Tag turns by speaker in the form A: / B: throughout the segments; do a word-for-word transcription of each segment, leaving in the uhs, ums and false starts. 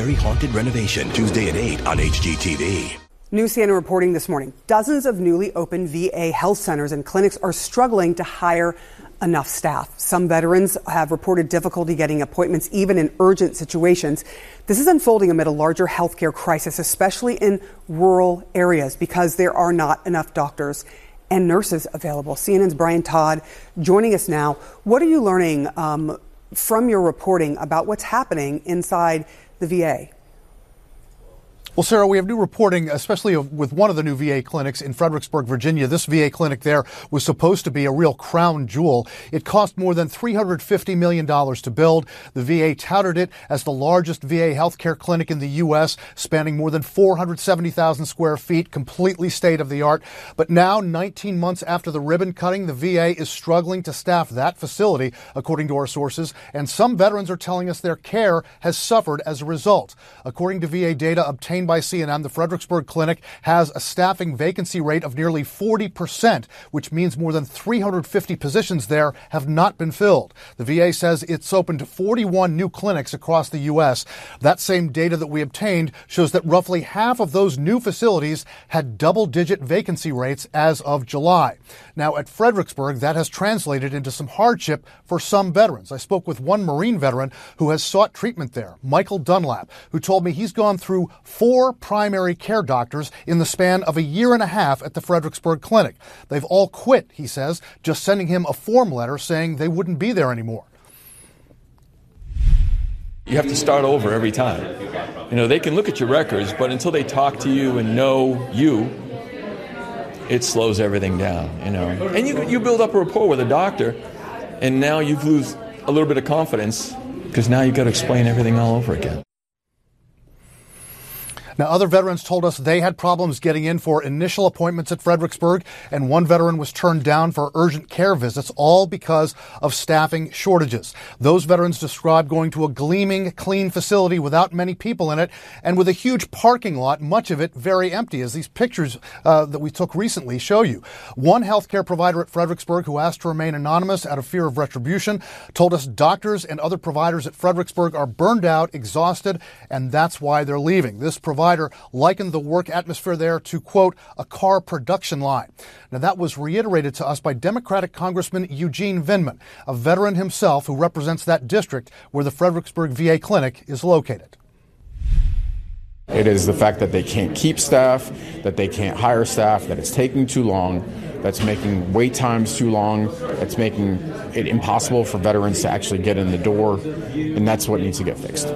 A: very haunted renovation. Tuesday at eight on H G T V.
B: New C N N reporting this morning. Dozens of newly opened V A health centers and clinics are struggling to hire enough staff. Some veterans have reported difficulty getting appointments, even in urgent situations. This is unfolding amid a larger healthcare crisis, especially in rural areas, because there are not enough doctors and nurses available. C N N's Brian Todd joining us now. What are you learning um, from your reporting about what's happening inside the V A?
C: Well, Sarah, we have new reporting, especially with one of the new V A clinics in Fredericksburg, Virginia. This V A clinic there was supposed to be a real crown jewel. It cost more than three hundred fifty million dollars to build. The V A touted it as the largest V A healthcare clinic in the U S, spanning more than four hundred seventy thousand square feet, completely state-of-the-art. But now, nineteen months after the ribbon cutting, the V A is struggling to staff that facility, according to our sources, and some veterans are telling us their care has suffered as a result. According to V A data obtained by C N N, the Fredericksburg Clinic has a staffing vacancy rate of nearly forty percent, which means more than three hundred fifty positions there have not been filled. The V A says it's opened forty-one new clinics across the U S. That same data that we obtained shows that roughly half of those new facilities had double-digit vacancy rates as of July. Now, at Fredericksburg, that has translated into some hardship for some veterans. I spoke with one Marine veteran who has sought treatment there, Michael Dunlap, who told me he's gone through four primary care doctors in the span of a year and a half at the Fredericksburg Clinic. They've all quit, he says, just sending him a form letter saying they wouldn't be there anymore.
D: You have to start over every time. You know, they can look at your records, but until they talk to you and know you, it slows everything down, you know. And you you build up a rapport with a doctor, and now you lose a little bit of confidence because now you've got to explain everything all over again.
C: Now, other veterans told us they had problems getting in for initial appointments at Fredericksburg, and one veteran was turned down for urgent care visits, all because of staffing shortages. Those veterans described going to a gleaming, clean facility without many people in it and with a huge parking lot, much of it very empty, as these pictures uh, that we took recently show you. One healthcare provider at Fredericksburg, who asked to remain anonymous out of fear of retribution, told us doctors and other providers at Fredericksburg are burned out, exhausted, and that's why they're leaving. This provider likened the work atmosphere there to, quote, a car production line. Now, that was reiterated to us by Democratic Congressman Eugene Vindman, a veteran himself who represents that district where the Fredericksburg V A clinic is located.
E: It is the fact that they can't keep staff, that they can't hire staff, that it's taking too long, that's making wait times too long, that's making it impossible for veterans to actually get in the door, and that's what needs to get fixed.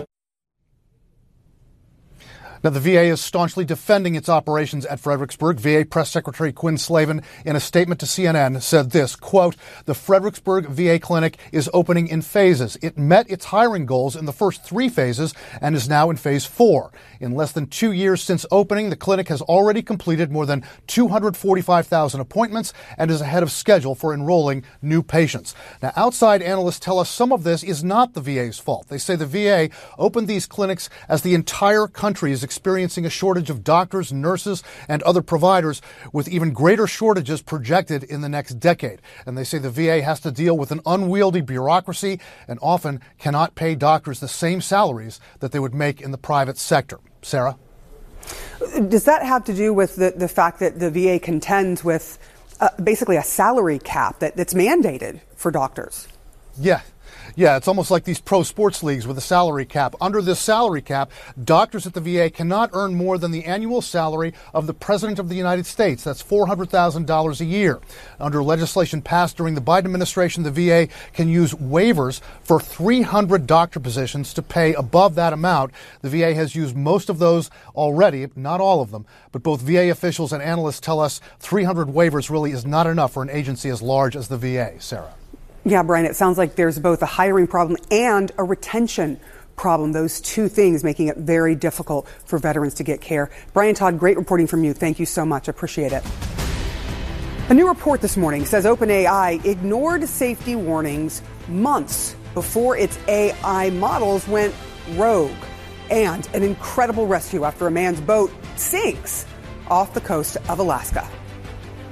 C: Now, the V A is staunchly defending its operations at Fredericksburg. V A Press Secretary Quinn Slavin, in a statement to C N N, said this, quote, the Fredericksburg V A clinic is opening in phases. It met its hiring goals in the first three phases and is now in phase four. In less than two years since opening, the clinic has already completed more than two hundred forty-five thousand appointments and is ahead of schedule for enrolling new patients. Now, outside analysts tell us some of this is not the V A's fault. They say the V A opened these clinics as the entire country is experiencing a shortage of doctors, nurses, and other providers, with even greater shortages projected in the next decade. And they say the V A has to deal with an unwieldy bureaucracy and often cannot pay doctors the same salaries that they would make in the private sector. Sarah?
B: Does that have to do with the, the fact that the V A contends with uh, basically a salary cap that, that's mandated for doctors?
C: Yeah. Yeah, it's almost like these pro sports leagues with a salary cap. Under this salary cap, doctors at the V A cannot earn more than the annual salary of the President of the United States. That's four hundred thousand dollars a year. Under legislation passed during the Biden administration, the V A can use waivers for three hundred doctor positions to pay above that amount. The V A has used most of those already, not all of them. But both V A officials and analysts tell us three hundred waivers really is not enough for an agency as large as the V A. Sarah?
B: Yeah, Brian, it sounds like there's both a hiring problem and a retention problem. Those two things making it very difficult for veterans to get care. Brian Todd, great reporting from you. Thank you so much. Appreciate it. A new report this morning says OpenAI ignored safety warnings months before its A I models went rogue. And an incredible rescue after a man's boat sinks off the coast of Alaska.